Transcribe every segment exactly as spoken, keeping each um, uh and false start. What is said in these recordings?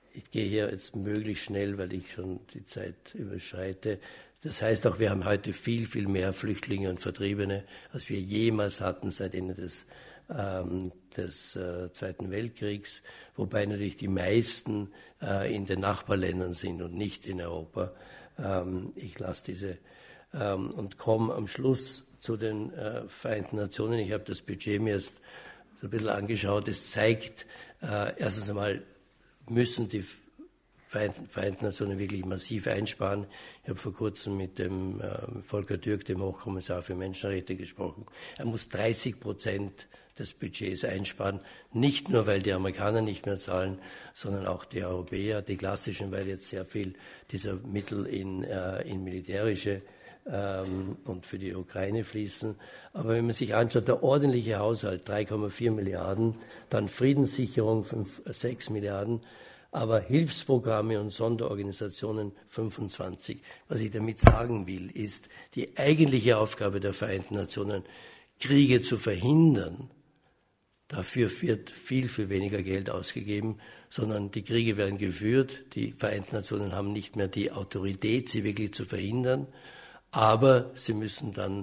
ich gehe hier jetzt möglichst schnell, weil ich schon die Zeit überschreite. Das heißt auch, wir haben heute viel, viel mehr Flüchtlinge und Vertriebene, als wir jemals hatten seit Ende des, ähm, des äh, Zweiten Weltkriegs, wobei natürlich die meisten äh, in den Nachbarländern sind und nicht in Europa. Ähm, ich lasse diese ähm, und komme am Schluss zu den äh, Vereinten Nationen. Ich habe das Budget mir erst so ein bisschen angeschaut. Es zeigt, äh, erstens einmal müssen die Vereinten, Vereinten Nationen wirklich massiv einsparen. Ich habe vor kurzem mit dem äh, Volker Türk, dem Hochkommissar für Menschenrechte, gesprochen. Er muss dreißig Prozent des Budgets einsparen, nicht nur, weil die Amerikaner nicht mehr zahlen, sondern auch die Europäer, die klassischen, weil jetzt sehr viel dieser Mittel in, äh, in militärische ähm, und für die Ukraine fließen. Aber wenn man sich anschaut, der ordentliche Haushalt, drei Komma vier Milliarden, dann Friedenssicherung, fünf, sechs Milliarden, aber Hilfsprogramme und Sonderorganisationen fünfundzwanzig. Was ich damit sagen will, ist, die eigentliche Aufgabe der Vereinten Nationen, Kriege zu verhindern. Dafür wird viel, viel weniger Geld ausgegeben, sondern die Kriege werden geführt. Die Vereinten Nationen haben nicht mehr die Autorität, sie wirklich zu verhindern, aber sie müssen dann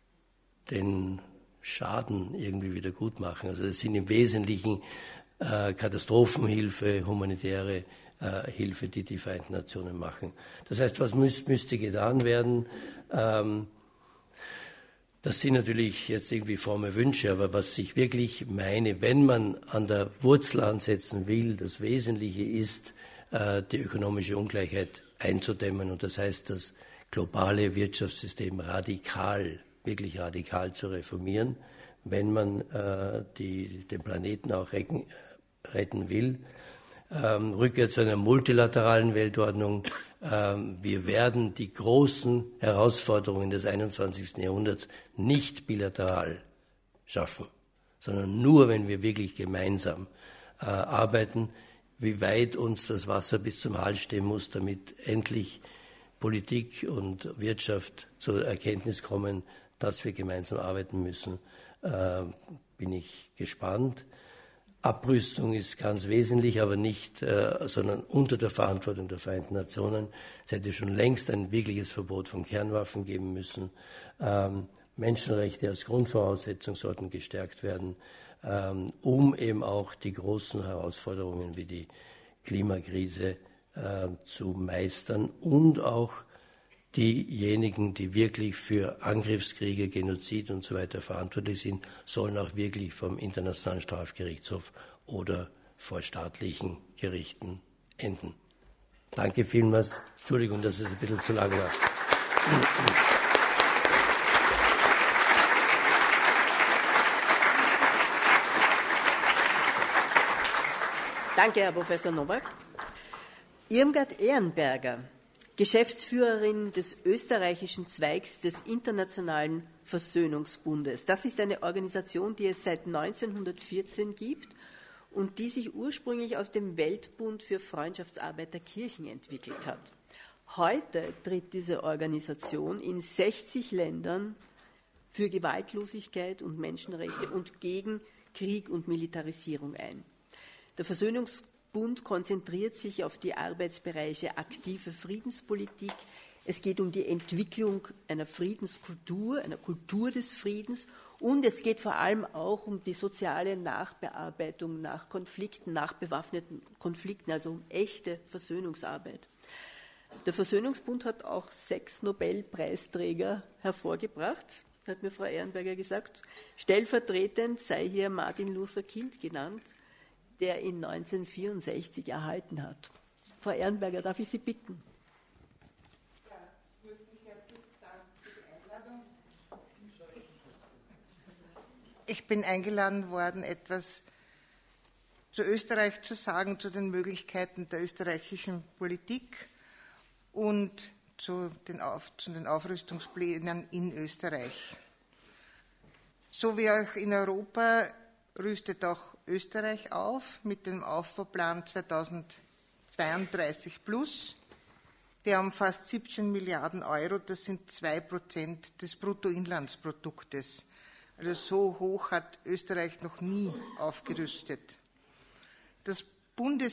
den Schaden irgendwie wieder gut machen. Also es sind im Wesentlichen Äh, Katastrophenhilfe, humanitäre äh, Hilfe, die die Vereinten Nationen machen. Das heißt, was müß, müsste getan werden? Ähm, das sind natürlich jetzt irgendwie fromme Wünsche, aber was ich wirklich meine, wenn man an der Wurzel ansetzen will, das Wesentliche ist, äh, die ökonomische Ungleichheit einzudämmen und das heißt, das globale Wirtschaftssystem radikal, wirklich radikal zu reformieren, wenn man äh, die, den Planeten auch retten, retten will. Ähm, Rückkehr zu einer multilateralen Weltordnung. Ähm, wir werden die großen Herausforderungen des einundzwanzigsten Jahrhunderts nicht bilateral schaffen, sondern nur, wenn wir wirklich gemeinsam äh, arbeiten. Wie weit uns das Wasser bis zum Hals stehen muss, damit endlich Politik und Wirtschaft zur Erkenntnis kommen, dass wir gemeinsam arbeiten müssen, äh, bin ich gespannt. Abrüstung ist ganz wesentlich, aber nicht, äh, sondern unter der Verantwortung der Vereinten Nationen. Es hätte schon längst ein wirkliches Verbot von Kernwaffen geben müssen. Ähm, Menschenrechte als Grundvoraussetzung sollten gestärkt werden, ähm, um eben auch die großen Herausforderungen wie die Klimakrise äh, zu meistern und auch diejenigen, die wirklich für Angriffskriege, Genozid und so weiter verantwortlich sind, sollen auch wirklich vom Internationalen Strafgerichtshof oder vor staatlichen Gerichten enden. Danke vielmals. Entschuldigung, dass es ein bisschen zu lang war. Danke, Herr Professor Nowak. Irmgard Ehrenberger, Geschäftsführerin des österreichischen Zweigs des Internationalen Versöhnungsbundes. Das ist eine Organisation, die es seit neunzehnhundertvierzehn gibt und die sich ursprünglich aus dem Weltbund für Freundschaftsarbeit der Kirchen entwickelt hat. Heute tritt diese Organisation in sechzig Ländern für Gewaltlosigkeit und Menschenrechte und gegen Krieg und Militarisierung ein. Der Versöhnungsbund Bund konzentriert sich auf die Arbeitsbereiche aktive Friedenspolitik. Es geht um die Entwicklung einer Friedenskultur, einer Kultur des Friedens und es geht vor allem auch um die soziale Nachbearbeitung nach Konflikten, nach bewaffneten Konflikten, also um echte Versöhnungsarbeit. Der Versöhnungsbund hat auch sechs Nobelpreisträger hervorgebracht, hat mir Frau Ehrenberger gesagt. Stellvertretend sei hier Martin Luther King genannt, der ihn neunzehnhundertvierundsechzig erhalten hat. Frau Ehrenberger, darf ich Sie bitten? Ja, ich möchte mich herzlich danken für die Einladung. Ich bin eingeladen worden, etwas zu Österreich zu sagen, zu den Möglichkeiten der österreichischen Politik und zu den, Auf, zu den Aufrüstungsplänen in Österreich. So wie auch in Europa rüstet auch Österreich auf mit dem Aufbauplan zweitausendzweiunddreißig plus. Der umfasst siebzehn Milliarden Euro, das sind zwei Prozent des Bruttoinlandsproduktes. Also so hoch hat Österreich noch nie aufgerüstet. Das Bundes